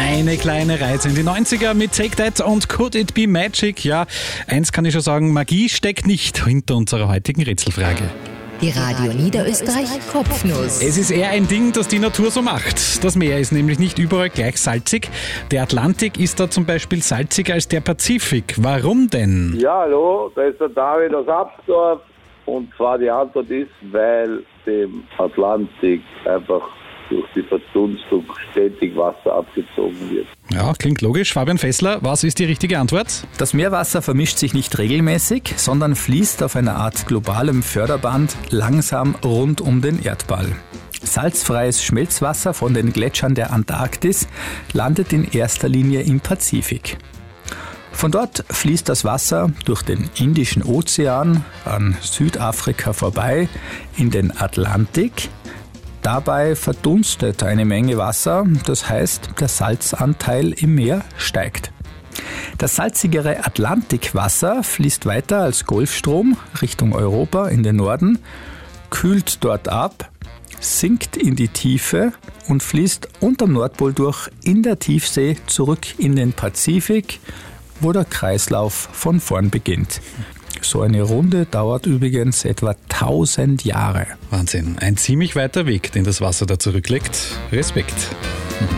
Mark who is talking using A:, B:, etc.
A: Eine kleine Reise in die 90er mit Take That und Could It Be Magic? Ja, eins kann ich schon sagen, Magie steckt nicht hinter unserer heutigen Rätselfrage.
B: Die Radio Niederösterreich Kopfnuss.
A: Es ist eher ein Ding, das die Natur so macht. Das Meer ist nämlich nicht überall gleich salzig. Der Atlantik ist da zum Beispiel salziger als der Pazifik. Warum denn?
C: Ja, hallo, da ist der David aus Absdorf. Und zwar die Antwort ist, weil dem Atlantik einfach durch die Verdunstung stetig Wasser abgezogen wird.
A: Ja, klingt logisch. Fabian Fessler, was ist die richtige Antwort?
D: Das Meerwasser vermischt sich nicht regelmäßig, sondern fließt auf einer Art globalem Förderband langsam rund um den Erdball. Salzfreies Schmelzwasser von den Gletschern der Antarktis landet in erster Linie im Pazifik. Von dort fließt das Wasser durch den Indischen Ozean an Südafrika vorbei in den Atlantik. Dabei verdunstet eine Menge Wasser, das heißt, der Salzanteil im Meer steigt. Das salzigere Atlantikwasser fließt weiter als Golfstrom Richtung Europa in den Norden, kühlt dort ab, sinkt in die Tiefe und fließt unterm Nordpol durch in der Tiefsee zurück in den Pazifik, wo der Kreislauf von vorn beginnt. So eine Runde dauert übrigens etwa 1000 Jahre.
A: Wahnsinn, ein ziemlich weiter Weg, den das Wasser da zurücklegt. Respekt.